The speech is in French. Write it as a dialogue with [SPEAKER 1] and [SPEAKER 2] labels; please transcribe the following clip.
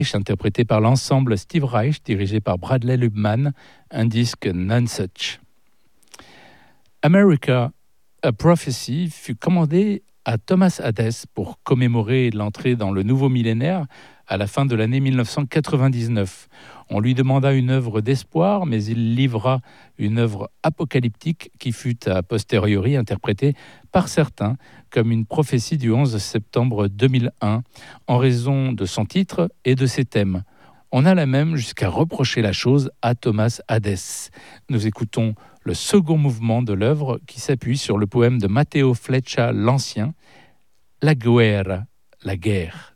[SPEAKER 1] interprété par l'ensemble Steve Reich, dirigé par Bradley Lubman, un disque Nonesuch. America, A Prophecy fut commandé à Thomas Hadès pour commémorer l'entrée dans le nouveau millénaire à la fin de l'année 1999. On lui demanda une œuvre d'espoir, mais il livra une œuvre apocalyptique qui fut a posteriori interprétée par certains comme une prophétie du 11 septembre 2001 en raison de son titre et de ses thèmes. On alla même jusqu'à reprocher la chose à Thomas Hadès. Nous écoutons le second mouvement de l'œuvre qui s'appuie sur le poème de Matteo Fleccia l'Ancien, La Guerra, la guerre.